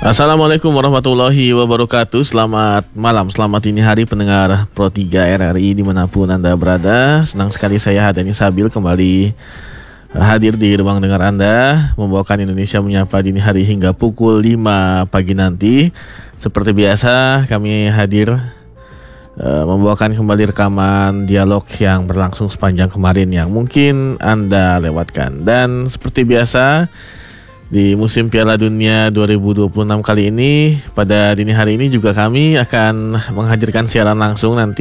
Assalamualaikum warahmatullahi wabarakatuh. Selamat malam, selamat dini hari pendengar Pro 3 RRI dimanapun Anda berada. Senang sekali saya Hadani Sabil kembali hadir di ruang dengar Anda, membawakan Indonesia Menyapa dini hari hingga pukul 5 pagi nanti. Seperti biasa kami hadir membawakan kembali rekaman dialog yang berlangsung sepanjang kemarin yang mungkin Anda lewatkan. Dan seperti biasa di musim Piala Dunia 2026 kali ini, pada dini hari ini juga kami akan menghadirkan siaran langsung nanti